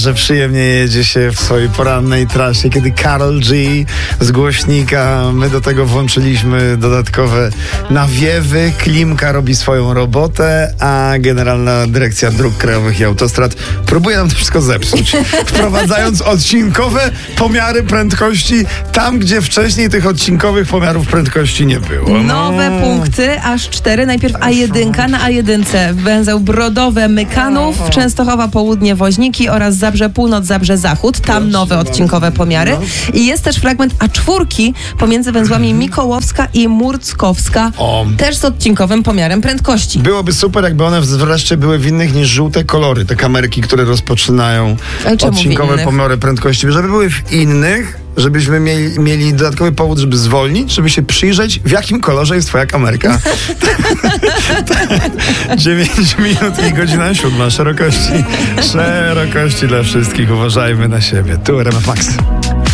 Że przyjemnie jedzie się w swojej porannej trasie, kiedy Karol G z głośnika, my do tego włączyliśmy dodatkowe nawiewy, Klimka robi swoją robotę, a Generalna Dyrekcja Dróg Krajowych i Autostrad próbuje nam to wszystko zepsuć, wprowadzając odcinkowe pomiary prędkości tam, gdzie wcześniej tych odcinkowych pomiarów prędkości nie było. Nowe punkty, aż 4. Najpierw A1, na A1 węzeł Brodowe Mykanów, Częstochowa Południe Woźniki oraz Zabrze Północ, Zabrze Zachód. Tam nowe odcinkowe pomiary. I jest też fragment A4 pomiędzy węzłami Mikołowska i Murckowska. Też z odcinkowym pomiarem prędkości. Byłoby super, jakby one wreszcie były w innych niż żółte kolory. Te kamerki, które rozpoczynają odcinkowe pomiary prędkości. Żeby były w innych, żebyśmy mieli dodatkowy powód, żeby zwolnić, żeby się przyjrzeć, w jakim kolorze jest twoja kamerka. 9 minut i godzina 7. Szerokości dla wszystkich. Uważajmy na siebie. Tu RMF Max.